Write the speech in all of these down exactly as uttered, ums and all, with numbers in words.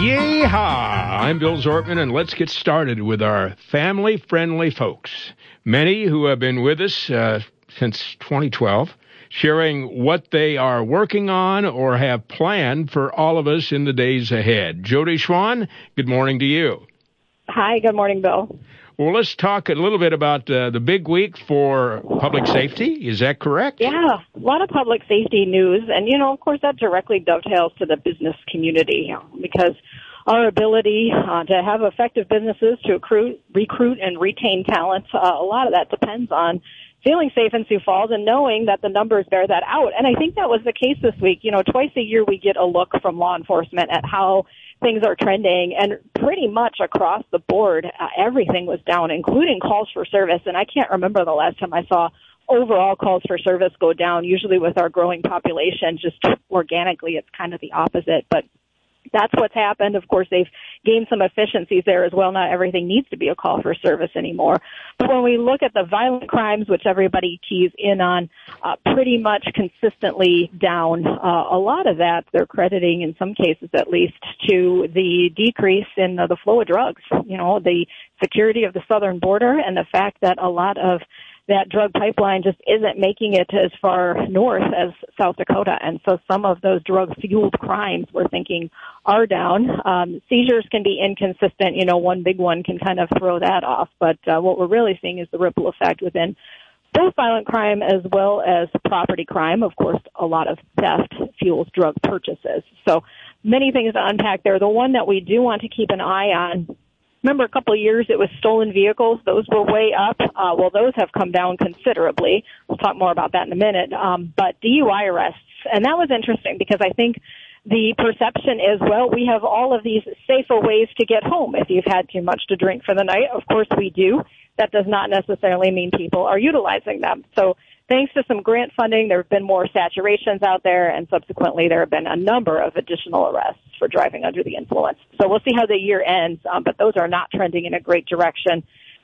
Yeehaw! I'm Bill Zortman, and let's get started with our family-friendly folks. Many who have been with us uh, since twenty twelve, sharing what they are working on or have planned for all of us in the days ahead. Jody Schwan, good morning to you. Hi, good morning, Bill. Well, let's talk a little bit about uh, the big week for public safety. Is that correct? Yeah, a lot of public safety news. And, you know, of course, that directly dovetails to the business community because our ability uh, to have effective businesses to recruit, recruit and retain talent, uh, a lot of that depends on feeling safe in Sioux Falls and knowing that the numbers bear that out. And I think that was the case this week. You know, twice a year we get a look from law enforcement at how things are trending, and pretty much across the board, uh, everything was down, including calls for service. And I can't remember the last time I saw overall calls for service go down. Usually with our growing population, just organically, it's kind of the opposite. But that's what's happened. Of course, they've gained some efficiencies there as well. Not everything needs to be a call for service anymore. But when we look at the violent crimes, which everybody keys in on, uh, pretty much consistently down. Uh, a lot of that they're crediting, in some cases at least, to the decrease in uh, the flow of drugs. You know, the security of the southern border and the fact that a lot of that drug pipeline just isn't making it as far north as South Dakota. And so some of those drug-fueled crimes we're thinking are down. Um, seizures can be inconsistent. You know, one big one can kind of throw that off. But uh, what we're really seeing is the ripple effect within both violent crime as well as property crime. Of course, a lot of theft fuels drug purchases. So many things to unpack there. The one that we do want to keep an eye on, remember a couple of years it was stolen vehicles. Those were way up. Uh, well, those have come down considerably. We'll talk more about that in a minute. Um, but D U I arrests, and that was interesting because I think the perception is, well, we have all of these safer ways to get home if you've had too much to drink for the night. Of course we do. That does not necessarily mean people are utilizing them. So thanks to some grant funding, there have been more saturations out there, and subsequently there have been a number of additional arrests for driving under the influence. So we'll see how the year ends, um, but those are not trending in a great direction.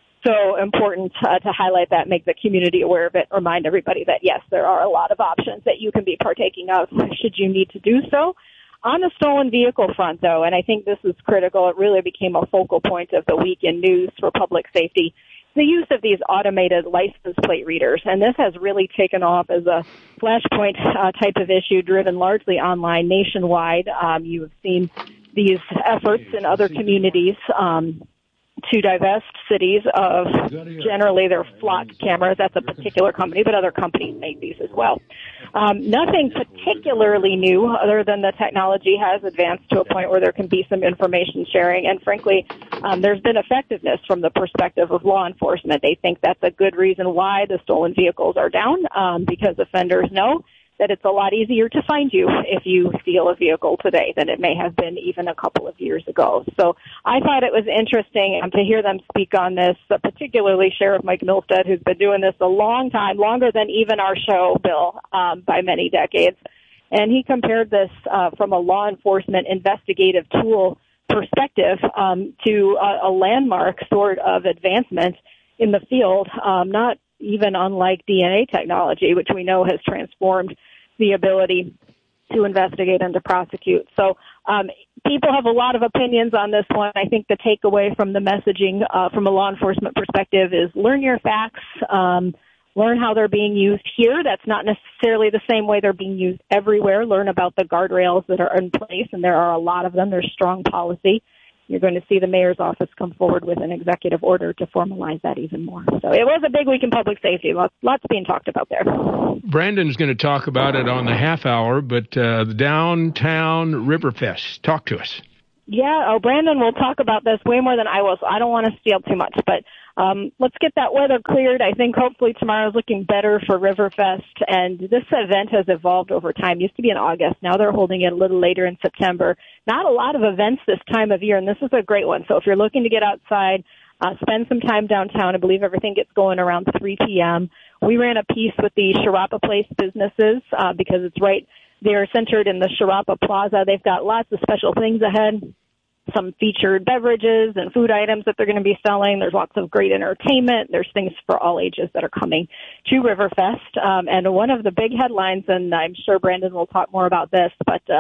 So important uh, to highlight that, make the community aware of it, remind everybody that, yes, there are a lot of options that you can be partaking of should you need to do so. On the stolen vehicle front, though, and I think this is critical, it really became a focal point of the week in news for public safety, the use of these automated license plate readers. And this has really taken off as a flashpoint uh, type of issue driven largely online nationwide. Um, you have seen these efforts in other communities um, to divest cities of generally their flock cameras. That's a particular company, but other companies make these as well. Um, nothing particularly new other than the technology has advanced to a point where there can be some information sharing. And frankly, um, there's been effectiveness from the perspective of law enforcement. They think that's a good reason why the stolen vehicles are down, um, because offenders know that it's a lot easier to find you if you steal a vehicle today than it may have been even a couple of years ago. So I thought it was interesting um, to hear them speak on this, uh, particularly Sheriff Mike Milstead, who's been doing this a long time, longer than even our show, Bill, um, by many decades. And he compared this uh, from a law enforcement investigative tool perspective um, to a, a landmark sort of advancement in the field, um, not even unlike D N A technology, which we know has transformed the ability to investigate and to prosecute. So um, people have a lot of opinions on this one. I think the takeaway from the messaging uh, from a law enforcement perspective is learn your facts, um, learn how they're being used here. That's not necessarily the same way they're being used everywhere. Learn about the guardrails that are in place, and there are a lot of them. There's strong policy. You're going to see the mayor's office come forward with an executive order to formalize that even more. So it was a big week in public safety. Lots, lots being talked about there. Brandon's going to talk about it on the half hour, but uh, the Downtown Riverfest. Talk to us. Yeah, oh, Brandon will talk about this way more than I will, so I don't want to steal too much. But um, let's get that weather cleared. I think hopefully tomorrow's looking better for Riverfest. And this event has evolved over time. It used to be in August. Now they're holding it a little later in September. Not a lot of events this time of year, and this is a great one. So if you're looking to get outside, uh, spend some time downtown. I believe everything gets going around three p.m. We ran a piece with the Sharapa Place businesses uh, because it's right They're centered in the Sharapa Plaza. They've got lots of special things ahead, some featured beverages and food items that they're going to be selling. There's lots of great entertainment. There's things for all ages that are coming to Riverfest. Um, and one of the big headlines, and I'm sure Brandon will talk more about this, but uh,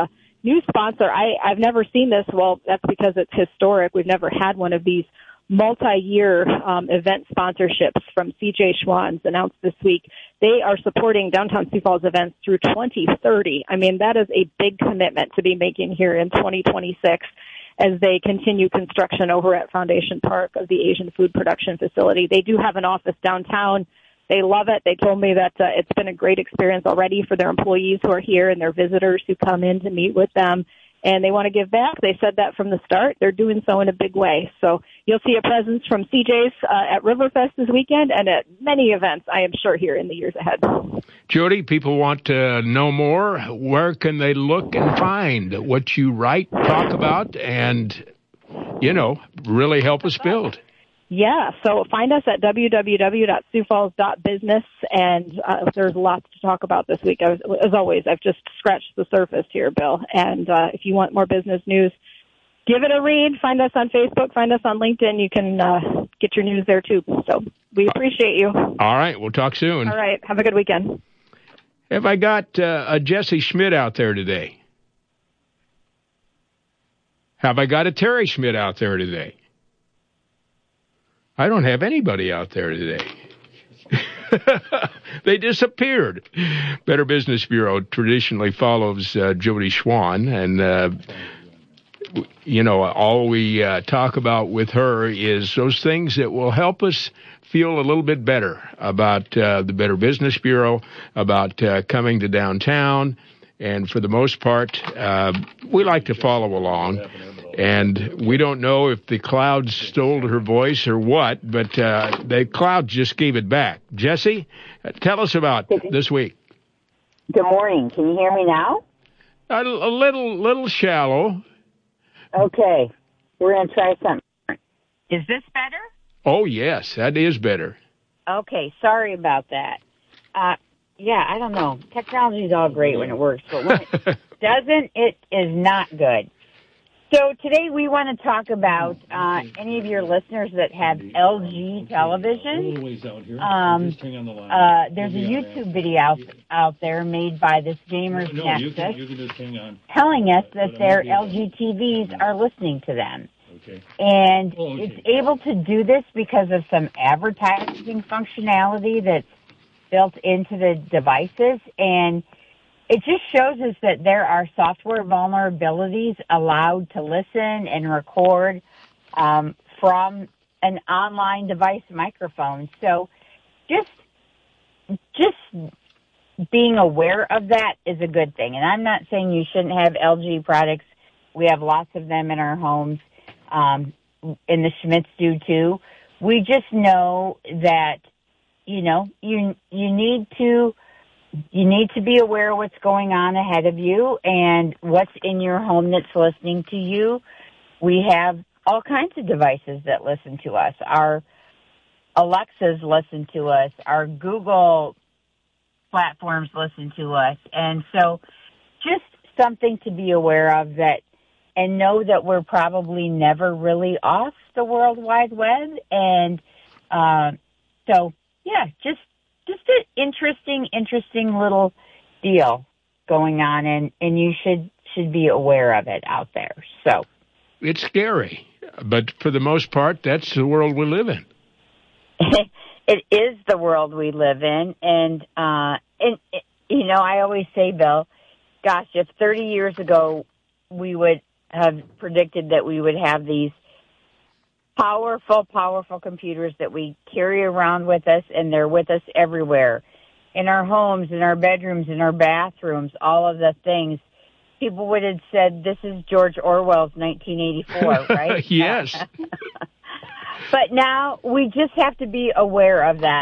new sponsor. I, I've never seen this. Well, that's because it's historic. We've never had one of these multi-year um, event sponsorships from C J Schwann's announced this week. They are supporting Downtown Sioux Falls events through twenty thirty. I mean, that is a big commitment to be making here in twenty twenty-six as they continue construction over at Foundation Park of the Asian Food Production Facility. They do have an office downtown. They love it. They told me that uh, it's been a great experience already for their employees who are here and their visitors who come in to meet with them. And they want to give back. They said that from the start. They're doing so in a big way. So you'll see a presence from C J's uh, at Riverfest this weekend and at many events, I am sure, here in the years ahead. Jody, people want to know more. Where can they look and find what you write, talk about, and, you know, really help us build? Yeah, so find us at w w w dot sioux falls dot business, and uh, there's lots to talk about this week. As, as always, I've just scratched the surface here, Bill, and uh, if you want more business news, give it a read. Find us on Facebook, find us on LinkedIn. You can uh, get your news there, too. So we appreciate you. All right, we'll talk soon. All right, have a good weekend. Have I got uh, a Jesse Schmidt out there today? Have I got a Terry Schmidt out there today? I don't have anybody out there today. They disappeared. Better Business Bureau traditionally follows uh, Jody Schwann, and, uh, you know, all we uh, talk about with her is those things that will help us feel a little bit better about uh, the Better Business Bureau, about uh, coming to downtown, and for the most part, uh, we like to follow along. And we don't know if the clouds stole her voice or what, but uh, the clouds just gave it back. Jesse, tell us about this week. Good morning. Can you hear me now? A, a little, little shallow. Okay. We're going to try something. Is this better? Oh, yes, that is better. Okay. Sorry about that. Uh, yeah, I don't know. Technology is all great when it works, but when it doesn't, it is not good. So today we want to talk about uh, any of your listeners that have L G television. Um, uh, there's a YouTube video out, out there made by this Gamers Nexus telling us that their L G T Vs are listening to them. And it's able to do this because of some advertising functionality that's built into the devices, and it just shows us that there are software vulnerabilities allowed to listen and record um, from an online device microphone. So just just being aware of that is a good thing. And I'm not saying you shouldn't have L G products. We have lots of them in our homes, um, and the Schmitz do too. We just know that, you know, you you need to You need to be aware of what's going on ahead of you and what's in your home that's listening to you. We have all kinds of devices that listen to us. Our Alexas listen to us. Our Google platforms listen to us. And so just something to be aware of that, and know that we're probably never really off the World Wide Web. And uh, so, yeah, just Just an interesting, interesting little deal going on, and, and you should should be aware of it out there. So it's scary, but for the most part, that's the world we live in. It is the world we live in, and uh, and you know, I always say, Bill, gosh, if thirty years ago we would have predicted that we would have these powerful, powerful computers that we carry around with us, and they're with us everywhere, in our homes, in our bedrooms, in our bathrooms, all of the things. People would have said, this is George Orwell's nineteen eighty-four, right? Yes. But now we just have to be aware of that